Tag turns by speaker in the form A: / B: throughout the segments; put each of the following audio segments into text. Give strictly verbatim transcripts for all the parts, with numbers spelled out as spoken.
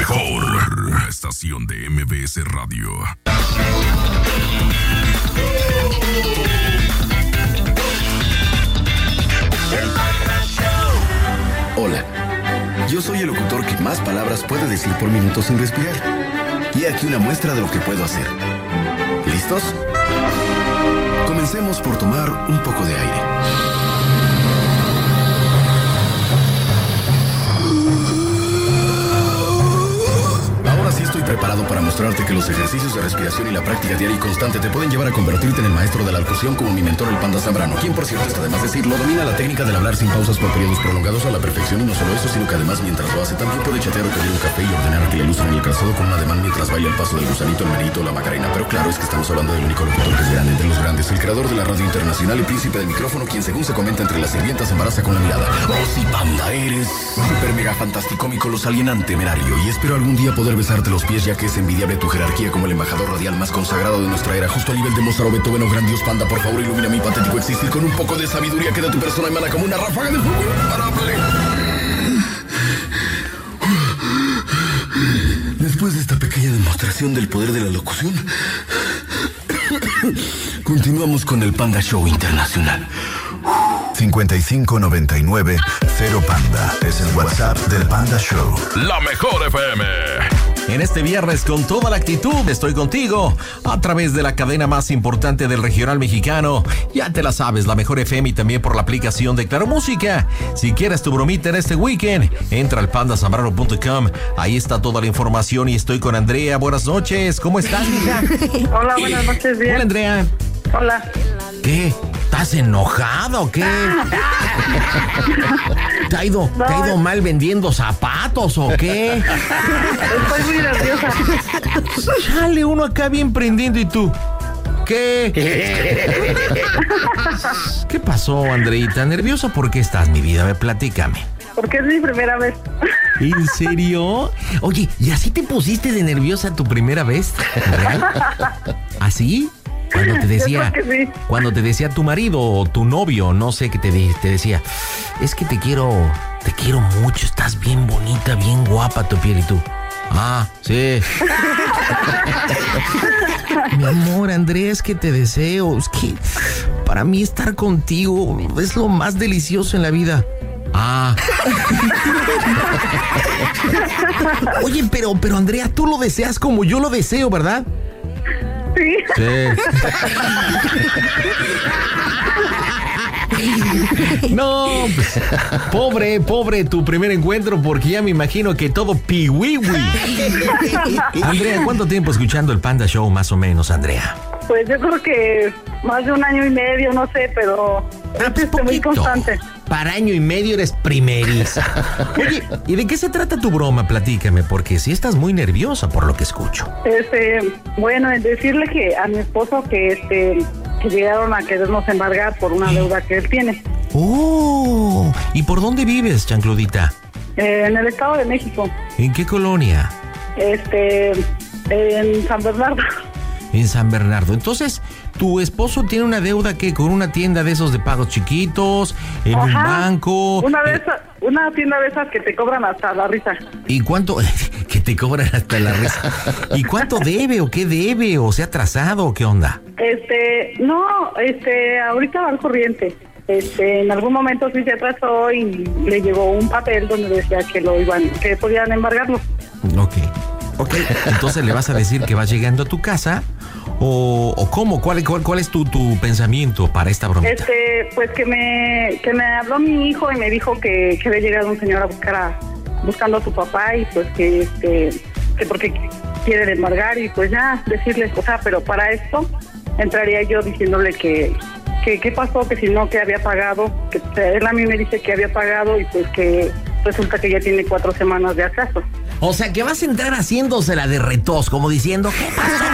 A: mejor estación de M B S Radio.
B: Hola, yo soy el locutor que más palabras puede decir por minuto sin respirar. Y aquí una muestra de lo que puedo hacer. ¿Listos? Comencemos por tomar un poco de aire. Ahora sí estoy preparado para mostrarte que los ejercicios de respiración y la práctica diaria y constante te pueden llevar a convertirte en el maestro de la locución como mi mentor el Panda Zambrano, quien por cierto está de más decirlo, domina la técnica del hablar sin pausas por periodos prolongados a la perfección, y no solo eso, sino que además mientras lo hace también puede chatear o pedir un café y ordenar que le lustren el calzado con un ademán mientras baila el paso del gusanito, el merito o la macarena. Pero claro, es que estamos hablando del único locutor que es grande entre los grandes, el creador de la radio internacional y príncipe del micrófono, quien según se comenta entre las sirvientas embaraza con la mirada. Oh sí, Panda, eres super mega fantasticómico, los alienante, temerario, y espero algún día poder besarte los pies, ya que es envidiable tu jerarquía como el embajador radial más consagrado de nuestra era, justo a nivel de Mozart o Beethoven o gran Dios. Panda, por favor, ilumina mi patético existir con un poco de sabiduría que de tu persona emana como una ráfaga de fuego imparable. Después de esta pequeña demostración del poder de la locución, continuamos con el Panda Show Internacional.
C: cincuenta y cinco noventa y nueve cero Panda es el WhatsApp del Panda Show.
A: La mejor F M.
D: En este viernes con toda la actitud estoy contigo a través de la cadena más importante del regional mexicano. Ya te la sabes, la mejor F M, y también por la aplicación de Claro Música. Si quieres tu bromita en este weekend, entra al panda zambrano punto com. Ahí está toda la información y estoy con Andrea. Buenas noches, ¿cómo estás, hija?
E: Hola, buenas noches, bien.
D: Hola, Andrea.
E: Hola.
D: ¿Qué? ¿Estás enojado o qué? ¿Te ha ido, no. ¿Te ha ido mal vendiendo zapatos o qué?
E: Estoy muy nerviosa.
D: Chale, uno acá bien prendiendo y tú. ¿Qué? ¿Qué pasó, Andreita? ¿Nerviosa por qué estás, mi vida? A ver, platícame.
E: Porque es mi primera vez.
D: ¿En serio? Oye, ¿y así te pusiste de nerviosa tu primera vez? ¿Real? ¿Así? Cuando te decía, sí. Cuando te decía tu marido o tu novio, no sé qué te, te decía, es que te quiero, te quiero mucho, estás bien bonita, bien guapa tu piel, y tú. Ah, sí. Mi amor, Andrea, es que te deseo, es que para mí estar contigo es lo más delicioso en la vida. Ah. Oye, pero, pero Andrea, tú lo deseas como yo lo deseo, ¿verdad?
E: Sí.
D: Sí. No, pues, pobre, pobre tu primer encuentro, porque ya me imagino que todo piwiwi. Andrea, ¿cuánto tiempo escuchando el Panda Show más o menos, Andrea?
E: Pues yo creo que más de un año y medio, no sé, pero
D: ah, pues
E: es muy constante.
D: Para año y medio eres primeriza. Oye, ¿y de qué se trata tu broma? Platícame, porque sí estás muy nerviosa por lo que escucho.
E: Este, bueno, decirle que a mi esposo que este que llegaron a querernos embargar por una deuda que él tiene.
D: Oh, ¿y por dónde vives, chancludita?
E: Eh, en el Estado de México.
D: ¿En qué colonia?
E: Este, en San Bernardo.
D: En San Bernardo. Entonces, tu esposo tiene una deuda que con una tienda de esos de pagos chiquitos, en Ajá, un banco.
E: Una de esas, una tienda de esas que te cobran hasta la risa.
D: ¿Y cuánto? Que te cobran hasta la risa. ¿Y cuánto debe o qué debe? ¿O se ha atrasado o qué onda?
E: Este, no, este, ahorita va al corriente. Este, en algún momento sí se atrasó y le llegó un papel donde decía que lo iban, que podían embargarlo.
D: Ok. Ok, entonces le vas a decir que vas llegando a tu casa o, o cómo, cuál, cuál, cuál es tu, tu pensamiento para esta bromita.
E: Este, pues que me, que me habló mi hijo y me dijo que, que había llegado un señor a buscar a, buscando a su papá y pues que este, que porque quieren embargar y pues ya decirles, o sea, pero para esto entraría yo diciéndole que que qué pasó, que si no, que había pagado, que él a mí me dice que había pagado y pues que resulta que ya tiene cuatro semanas de atraso.
D: O sea, que vas a entrar haciéndosela de retos, como diciendo, ¿qué pasó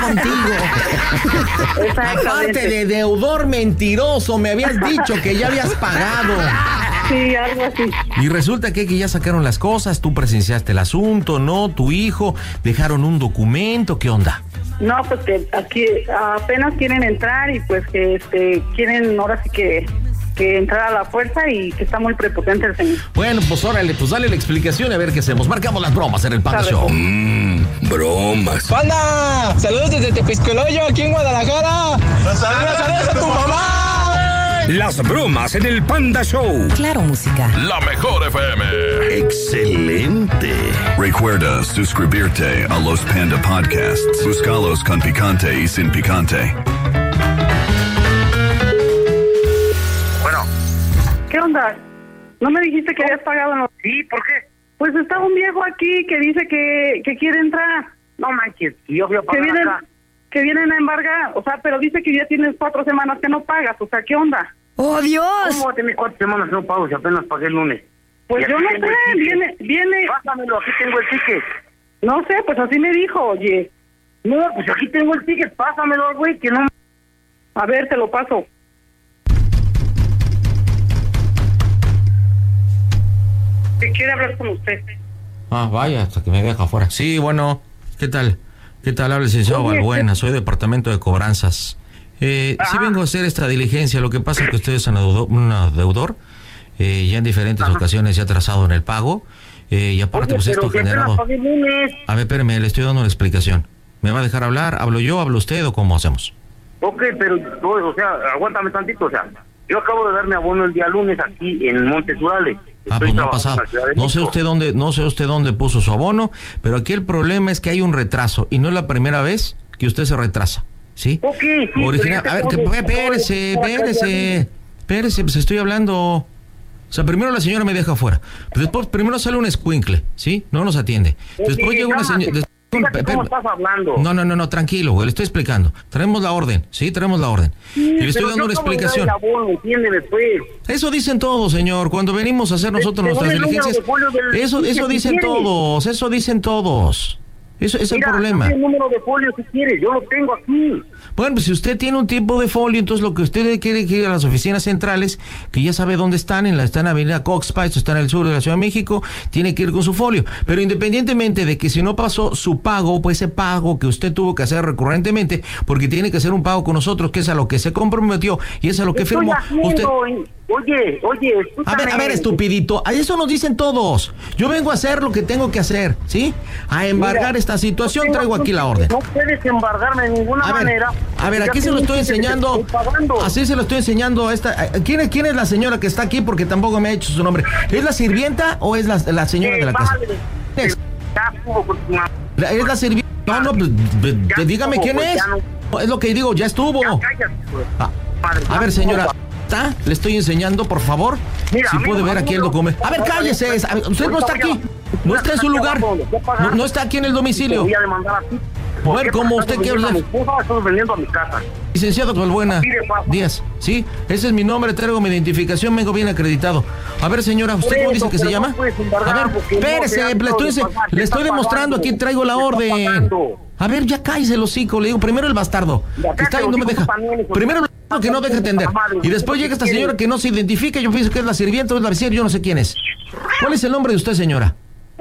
D: contigo? Aparte de deudor mentiroso, me habías dicho que ya habías pagado.
E: Sí, algo así.
D: Y resulta que, que ya sacaron las cosas, tú presenciaste el asunto, ¿no? Tu hijo, dejaron un documento, ¿qué onda?
E: No, pues que aquí apenas quieren entrar y pues que este quieren ahora sí que que entrara a la fuerza y que está muy prepotente el señor.
D: Bueno, pues órale, pues dale la explicación y a ver qué hacemos. Marcamos las bromas en el Panda Show.
B: Mmm, bromas.
F: ¡Panda! ¡Saludos desde Tepiscoloyo, aquí en Guadalajara! ¡Saludos, saludos a tu mamá!
A: Las bromas en el Panda Show.
G: Claro, música.
A: La mejor F M.
B: Excelente.
C: Recuerda suscribirte a los Panda Podcasts. Búscalos con picante y sin picante.
E: ¿Qué onda? ¿No me dijiste que habías pagado? No?
H: Sí, ¿por qué?
E: Pues está un viejo aquí que dice que, que quiere entrar.
H: No manches, yo voy a
E: Que
H: pagar
E: vienen,
H: acá.
E: que vienen a embargar, o sea, pero dice que ya tienes cuatro semanas que no pagas, o sea, ¿qué onda?
G: ¡Oh, Dios!
H: ¿Cómo voy a tener cuatro semanas que no pago si apenas pagué el lunes?
E: Pues
H: Y
E: yo
H: aquí
E: no
H: tengo el
E: sé,
H: ticket.
E: viene, viene,
H: Pásamelo, aquí tengo el ticket.
E: no sé, pues así me dijo, oye.
H: No, pues aquí tengo el ticket, pásamelo, güey, que no...
E: A ver, te lo paso. Que quiere hablar con usted.
D: Ah, vaya, hasta que me deja afuera. Sí, bueno, ¿qué tal? ¿Qué tal? Habla el licenciado
E: Oye,
D: Balbuena, soy departamento de cobranzas. Eh, sí vengo a hacer esta diligencia, lo que pasa es que usted es un deudor, un deudor eh, ya en diferentes ocasiones ya ha atrasado en el pago, eh, y aparte
H: Oye,
D: pues
H: pero
D: esto
H: que apenas
D: generado...
H: pagué el lunes.
D: A ver, espérame, le estoy dando una explicación. ¿Me va a dejar hablar? ¿Hablo yo, hablo usted o cómo hacemos?
H: Ok, pero, o sea, aguántame tantito, o sea, yo acabo de darme abono el día lunes aquí en Montes Urales.
D: Ah,
H: Estoy
D: pues no ha
H: trabajando
D: pasado.
H: en la Ciudad de
D: No sé
H: México.
D: usted dónde, no sé usted dónde puso su abono, pero aquí el problema es que hay un retraso y no es la primera vez que usted se retrasa, ¿sí?
H: Ok, sí,
D: Original,
H: pero
D: a ver,
H: ya
D: que,
H: te puedo-
D: espérese,
H: puedo-
D: espérese, espérese, pues estoy hablando. O sea, primero la señora me deja afuera, después primero sale un escuincle, ¿sí? No nos atiende. Después
H: Oye,
D: llega una
H: cálmate.
D: señora.
H: Fíjate cómo estás hablando.
D: No, no, no, no, tranquilo, güey, le estoy explicando. Traemos la orden, sí, traemos la orden.
H: Sí,
D: y le estoy
H: pero
D: dando
H: yo
D: una
H: acabo de dar
D: explicación.
H: el abono, entiéndeme, pues.
D: Eso dicen todos, señor. Cuando venimos a hacer nosotros
H: Te- te
D: nuestras
H: doy el número
D: diligencias,
H: de folio del
D: eso,
H: ticket
D: eso
H: si
D: dicen
H: quieres.
D: todos, eso dicen todos. Eso es el
H: Mira,
D: problema.
H: dame el número de folio si quieres, yo lo tengo aquí.
D: Bueno, pues si usted tiene un tipo de folio, entonces lo que usted quiere que ir a las oficinas centrales, que ya sabe dónde están, en la están en Avenida Coxpa, esto está en el sur de la Ciudad de México, tiene que ir con su folio. Pero independientemente de que si no pasó su pago, pues ese pago que usted tuvo que hacer recurrentemente, porque tiene que hacer un pago con nosotros, que es a lo que se comprometió y es a lo que
H: Estoy
D: firmó.
H: haciendo,
D: Usted...
H: Oye, oye,
D: A
H: escúchame.
D: ver, a ver, estupidito, a eso nos dicen todos. Yo vengo a hacer lo que tengo que hacer, ¿sí? A embargar
H: Mira,
D: esta situación,
H: no tengo-
D: traigo aquí la orden.
H: No puedes embargarme de ninguna
D: A ver,
H: manera.
D: a ver,
H: Ya
D: aquí se lo
H: tienes
D: estoy
H: que- que te
D: enseñando.
H: estoy pagando.
D: Así se lo estoy enseñando a esta. ¿Quién es, quién es la señora que está aquí? Porque tampoco me ha hecho su nombre. ¿Es la sirvienta o es la, la señora
H: Eh,
D: de la casa?
H: vale,
D: Es,
H: ya estuvo con tu mamá.
D: la- ¿Es la sirvienta? No, no, pues, pues,
H: Ya
D: dígame
H: estuvo,
D: quién
H: pues,
D: es.
H: ya no.
D: No, es lo que digo, ya estuvo.
H: Ya cállate, pues.
D: Ah,
H: Madre,
D: a
H: ya
D: ver, señora.
H: estuvo.
D: ¿Está? Le estoy enseñando, por favor.
H: Mira,
D: si
H: amigo,
D: puede ver
H: amigo,
D: aquí el documento. A ver, cállese. A ver, usted no está aquí. No está en su lugar. No, no está aquí en el
H: Te
D: domicilio.
H: voy a demandar a ti.
D: A ver,
H: ¿Por qué
D: ¿cómo
H: estás
D: usted quiere
H: vendiendo a mi
D: hacer?
H: esposa? Estás vendiendo a mi casa.
D: Licenciado Balbuena
H: Así de fácil.
D: Díaz, ¿sí? Ese es mi nombre, traigo mi identificación, vengo bien acreditado. A ver, señora, ¿usted
H: Por
D: cómo
H: eso,
D: dice que se
H: pero
D: llama?
H: no puedes embargar
D: A ver,
H: porque no
D: espérese,
H: te han
D: le
H: dado
D: estoy,
H: de
D: se-
H: pagar, te
D: le
H: está
D: estoy demostrando,
H: pagando,
D: aquí traigo la
H: te está
D: orden.
H: pagando.
D: A ver, ya cállese el hocico, le digo, primero el bastardo,
H: Ya
D: que está ahí, no me
H: cállate,
D: deja.
H: también, hijo.
D: Primero el bastardo que no deja atender. Y después llega esta señora que no se identifica, yo pienso que es la sirvienta o es la vecina, yo no sé quién es. ¿Cuál es el nombre de usted, señora?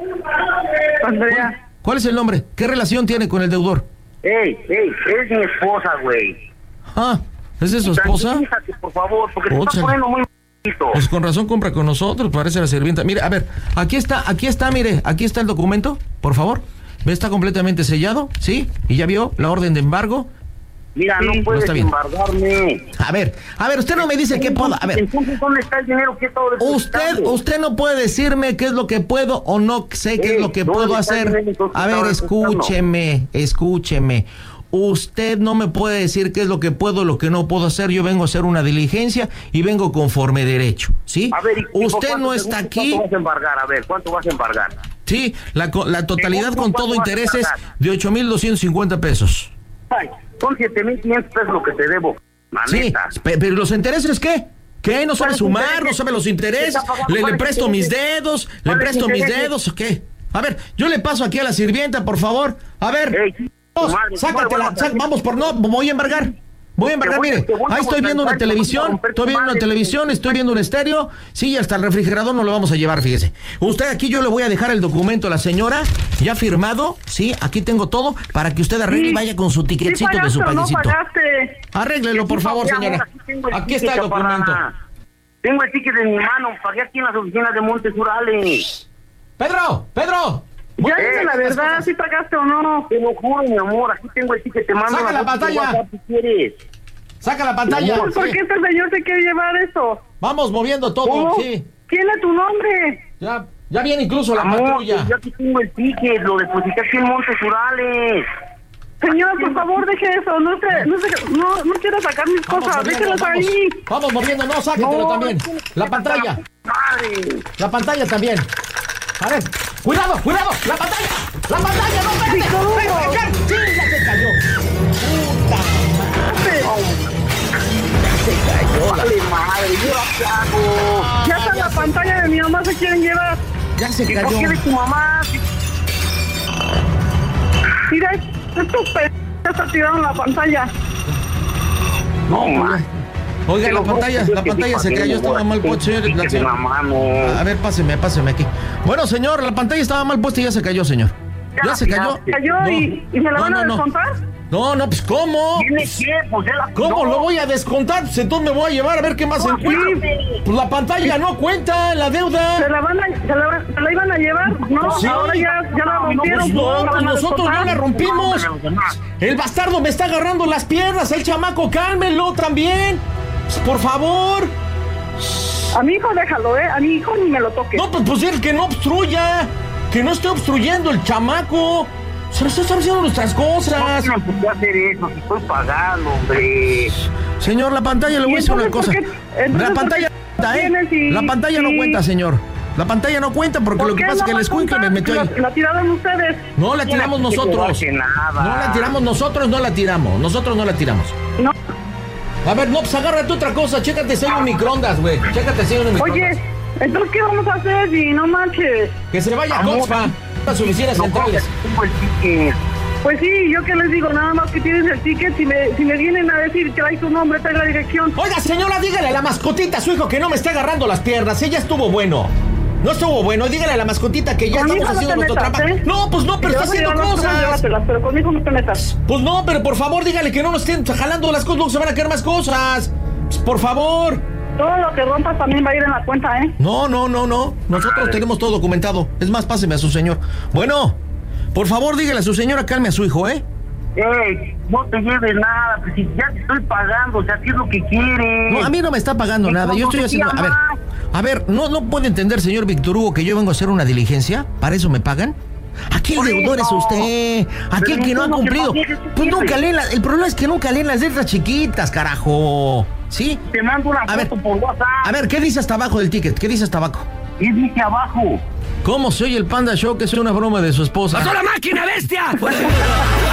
E: Andrea,
D: ¿Cuál es el nombre? ¿Qué relación tiene con el deudor?
H: Ey, ey, es mi esposa, güey.
D: Ah, ¿es de su esposa?
H: Tranquilízate, por favor, porque te estás
D: Óchale.
H: poniendo muy m***ito.
D: Pues con razón compra con nosotros, parece la sirvienta. Mire, a ver, aquí está, aquí está, mire, aquí está el documento, por favor. ¿Ve? Está completamente sellado, ¿sí? Y ya vio la orden de embargo.
H: Mira,
E: Sí,
H: no
D: no
H: puedes
D: está bien.
H: embargarme.
D: A ver, a ver, usted no me dice qué puedo. A ver,
H: Entonces, ¿dónde está el dinero que he estado
D: usted,
H: depositando?
D: usted no puede decirme qué es lo que puedo o no sé qué es
H: Eh,
D: lo que
H: ¿dónde
D: puedo
H: está el
D: hacer.
H: dinero entonces
D: A
H: que
D: ver,
H: estaba depositando?
D: escúcheme, escúcheme. Usted no me puede decir qué es lo que puedo o lo que no puedo hacer. Yo vengo a hacer una diligencia y vengo conforme derecho, ¿sí?
H: A ver, ¿y por
D: Usted
H: cuánto
D: no
H: te
D: está
H: gusta?
D: aquí.
H: ¿Cuánto vas a embargar? A ver, ¿cuánto vas a embargar?
D: Sí, la, co- la totalidad
H: ¿Cuánto
D: con todo
H: vas a
D: interés es
H: pagar?
D: de ocho mil doscientos cincuenta pesos.
H: Ay, son siete mil quinientos pesos lo que te debo. La
D: Sí,
H: neta.
D: pe- pero ¿los intereses qué? ¿Qué? ¿No sabe
H: ¿Cuáles
D: sumar?
H: intereses?
D: ¿No sabe los intereses?
H: ¿Está pagando
D: ¿Le, le
H: cuáles
D: presto mis
H: intereses?
D: dedos? ¿Le
H: ¿Cuáles
D: presto mis
H: intereses?
D: dedos o qué? A ver, yo le paso aquí a la sirvienta, por favor. A ver,
H: Ey, sí,
D: vamos,
H: tu madre,
D: sácatela,
H: no,
D: sac-
H: no,
D: vamos por no, voy a embargar. Voy a embargar,
H: voy a-
D: mire,
H: te voy a
D: ahí estoy viendo una
H: botar, te voy a
D: televisión,
H: romper
D: estoy
H: tu
D: viendo una
H: madre.
D: televisión, estoy viendo un estéreo, sí, y hasta el refrigerador no lo vamos a llevar, fíjese. Usted aquí yo le voy a dejar el documento a la señora, ya firmado, sí, aquí tengo todo, para que usted arregle y
E: Sí.
D: vaya con su
E: ¿sí
D: tiquetcito de
E: pagaste
D: su
E: o no
D: paguecito.
E: pagaste?
D: Arréglelo, por favor,
H: Sí, amor,
D: señora.
H: aquí tengo el
D: Aquí
H: ticket,
D: está el documento.
H: chaparrana. Tengo el ticket en mi mano, pagué aquí en las oficinas de Montes Urales.
D: Pedro, Pedro.
E: Ya dime la verdad, si pagaste o no.
H: Te lo juro, mi amor, aquí tengo el ticket, te mando.
D: Saca la pantalla.
H: WhatsApp, si quieres.
D: Saca la pantalla.
E: ¿Por
D: Sí.
E: qué este señor se quiere llevar eso?
D: Vamos moviendo todo,
E: ¿Cómo?
D: sí.
E: ¿Quién es tu nombre?
D: Ya, ya viene incluso la
H: Amor,
D: patrulla.
H: yo aquí tengo el ticket, lo deposité aquí en Montes Urales.
E: Señor, por favor, deje eso. No sé, no, sé, no, no quiero sacar mis
D: Vamos
E: cosas.
D: moviendo,
E: Déjelas
D: vamos.
E: ahí.
D: Vamos moviendo, no, sáquetelo
H: No,
D: también.
H: es que-
D: La pantalla.
H: Madre.
D: La pantalla también. A ver, cuidado, cuidado, la pantalla. La pantalla, no, espérate.
E: Sí, ¿cómo?
D: Ven, ven, ven. Sí, ya se cayó. Puta
H: Vale, madre, yo la hago.
E: Ya está la pantalla de mi mamá, se quieren llevar.
D: Ya se
H: ¿Y por
D: cayó.
H: qué de tu mamá?
E: Mira, estos p... ya tiraron la pantalla.
H: No, ma.
D: Oiga,
H: Te
D: la
H: lo juro
D: pantalla,
H: que
D: la
H: sí,
D: pantalla se
H: sí,
D: cayó,
H: sí,
D: estaba mal
H: sí,
D: puesta.
H: sí,
D: señor.
H: sí,
D: La-
H: que de la mano.
D: A ver, páseme, páseme aquí. Bueno, señor, la pantalla estaba mal puesta y ya se cayó, señor. Ya se cayó.
E: Cayó
D: No,
E: y, y me la
D: no,
E: van
D: no,
E: a
D: no.
E: descontar.
D: No, no, pues ¿cómo?
H: ¿Tiene
D: Pues,
H: qué? Pues ya la
D: ¿Cómo
H: no.
D: lo voy a descontar? Pues entonces me voy a llevar a ver qué más
H: No,
D: encuentro.
H: sí.
D: Pues la pantalla no cuenta, la
E: Se
D: deuda.
E: la van a, se la, se la iban a llevar. No,
D: Sí.
E: ahora ya, ya la rompieron.
D: Pues no,
E: la
D: pues
E: van a
D: nosotros no
E: descontar.
D: la rompimos. El bastardo me está agarrando las piernas, el chamaco, cálmelo también. Pues, por favor.
E: A mi hijo déjalo, ¿eh? A mi hijo ni me lo toque.
D: No, pues, pues el que no obstruya. Que no esté obstruyendo el chamaco. Se nos está haciendo nuestras cosas.
H: No empecé a hacer eso, si estoy pagando, hombre.
D: Señor, la pantalla, le voy a decir una cosa.
E: entonces, ¿por qué- entonces,
D: La
E: por
D: pantalla
E: qué
D: no cuenta, ¿eh?
E: tienes y-
D: La pantalla no
E: y-
D: cuenta, señor. La pantalla no cuenta porque
E: ¿Por
D: lo que
E: qué
D: pasa es
E: no
D: que
E: va
D: el
E: a
D: escuincle me
E: contar?
D: metió ahí.
E: La, la tiraron ustedes.
D: No la tiramos
H: No
D: nosotros.
H: hace nada.
D: No la tiramos nosotros, no la tiramos. Nosotros no la tiramos.
E: No.
D: A ver, no, pues agárrate otra cosa. Chécate si hay un microondas, güey. Chécate si hay un microondas.
E: Oye, entonces, ¿qué vamos a hacer si no manches?
D: Que se vaya a
H: Amor.
D: Coxfa. Las oficinas
H: No,
D: centrales.
H: tengo el ticket.
E: Pues sí, yo que les digo, nada más que tienes el ticket, si me, si me vienen a decir que hay tu nombre, trae la dirección.
D: Oiga, señora, dígale a la mascotita a su hijo que no me está agarrando las piernas. Ella estuvo bueno. No estuvo bueno. Dígale a la mascotita que ya
E: Conmigo
D: estamos
E: no
D: haciendo
E: te
D: nuestro
E: metas,
D: trabajo.
E: ¿eh?
D: No, pues no, pero
E: Si
D: está
E: te vas a
D: haciendo
E: llevar las cosas,
D: cosas.
E: llévatelas, pero conmigo no te metas.
D: Pues no, pero por favor dígale que no nos estén jalando las cosas, luego se van a quedar más cosas. Pues, por favor.
E: Todo lo que rompas también va a ir en la cuenta, ¿eh?
D: No, no, no, no. Nosotros tenemos todo documentado. Es más, páseme a su señor. Bueno, por favor dígale a su señora, calme a su hijo, ¿eh?
H: Ey, no te lleves nada, pues si ya te estoy pagando, o sea, ¿qué es lo que quieres?
D: No, a mí no me está pagando
H: ¿Y
D: nada. Yo
H: cuánto
D: estoy
H: te
D: haciendo. A ver,
H: llamas?
D: a ver, ¿no, no puede entender, señor Víctor Hugo, que yo vengo a hacer una diligencia? ¿Para eso me pagan? Aquí el
H: Por
D: deudor es
H: eso.
D: usted. Aquí el
H: Pero
D: que no ha
H: ¿cómo que
D: cumplido.
H: no tienes que
D: Pues nunca
H: cumplir?
D: leen la- el problema es que nunca leen las letras chiquitas, carajo. ¿Sí?
H: Te mando una
D: A ver,
H: foto por WhatsApp.
D: A ver, ¿qué dice hasta abajo del ticket? ¿Qué dice hasta abajo?
H: ¿Qué dice abajo?
D: ¿Cómo se oye el Panda Show que es una broma de su esposa?
A: ¡Pasó la máquina, bestia!